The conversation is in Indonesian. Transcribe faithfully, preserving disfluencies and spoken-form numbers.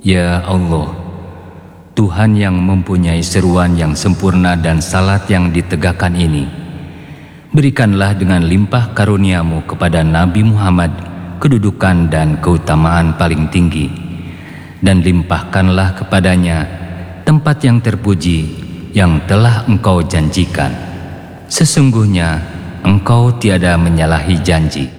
Ya Allah, Tuhan yang mempunyai seruan yang sempurna dan salat yang ditegakkan ini, berikanlah dengan limpah karuniamu kepada Nabi Muhammad kedudukan dan keutamaan paling tinggi, dan limpahkanlah kepadanya tempat yang terpuji yang telah Engkau janjikan. Sesungguhnya Engkau tiada menyalahi janji.